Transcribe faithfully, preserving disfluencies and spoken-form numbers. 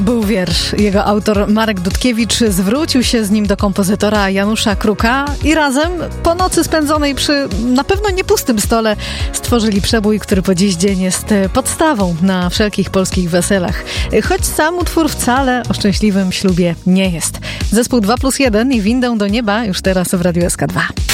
Był wiersz. Jego autor Marek Dudkiewicz zwrócił się z nim do kompozytora Janusza Kruka i razem po nocy spędzonej przy na pewno niepustym stole stworzyli przebój, który po dziś dzień jest podstawą na wszelkich polskich weselach. Choć sam utwór wcale o szczęśliwym ślubie nie jest. Zespół dwa plus jeden i Windę do nieba już teraz w Radiu S K dwa.